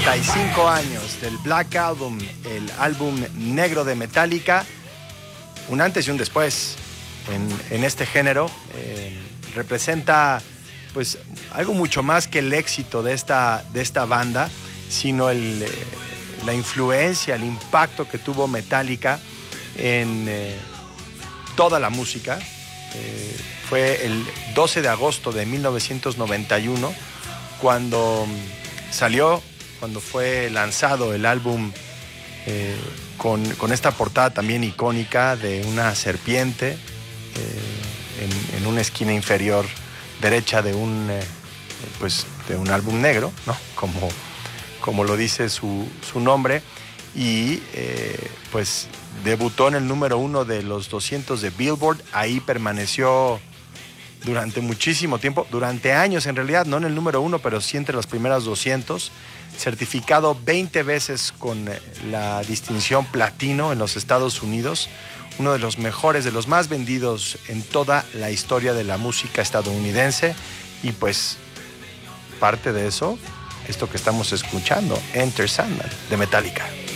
35 años del Black Album, el álbum negro de Metallica, un antes y un después en este género. Representa pues algo mucho más que el éxito de esta banda, sino la influencia, el impacto que tuvo Metallica en toda la música. Fue el 12 de agosto de 1991 cuando fue lanzado el álbum con esta portada también icónica de una serpiente en una esquina inferior derecha de un álbum negro, ¿no? Como lo dice su nombre, y pues debutó en el número 1 de los 200 de Billboard. Ahí permaneció durante muchísimo tiempo, durante años en realidad, no en el número 1, pero sí entre los primeros 200, certificado 20 veces con la distinción platino en los Estados Unidos, uno de los mejores, de los más vendidos en toda la historia de la música estadounidense. Y pues parte de eso, esto que estamos escuchando, Enter Sandman, de Metallica.